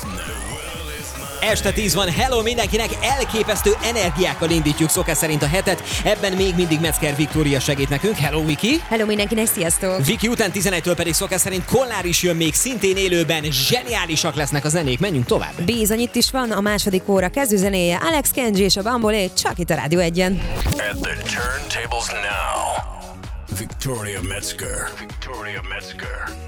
Este 10 van, hello mindenkinek, elképesztő energiákkal indítjuk szokás szerint a hetet, ebben még mindig Metzger Viktória segít nekünk, hello Viki! Hello mindenkinek, sziasztok! Viki után 11-től pedig szokás szerint Kollár is jön még szintén élőben, zseniálisak lesznek a zenék, menjünk tovább! Bizony, itt is van a második óra kezdőzenéje, Alex Kenji és a Bambolé, csak itt a Rádió 1-en. At the turntables now, Victoria Metzger. Victoria Metzger.